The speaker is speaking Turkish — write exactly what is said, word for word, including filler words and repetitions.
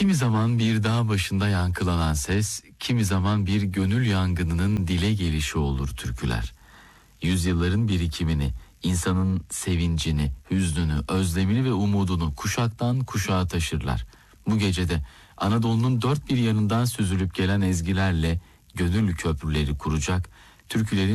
Kimi zaman bir dağ başında yankılanan ses, kimi zaman bir gönül yangınının dile gelişi olur türküler. Yüzyılların birikimini, insanın sevincini, hüznünü, özlemini ve umudunu kuşaktan kuşağa taşırlar. Bu gecede Anadolu'nun dört bir yanından süzülüp gelen ezgilerle gönül köprüleri kuracak, türkülerin